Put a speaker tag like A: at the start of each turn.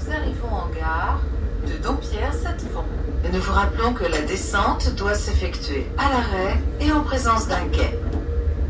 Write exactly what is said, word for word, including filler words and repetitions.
A: Nous arrivons en gare de Dompierre-Sept-Fonds. Nous vous rappelons que la descente doit s'effectuer à l'arrêt et en présence d'un quai.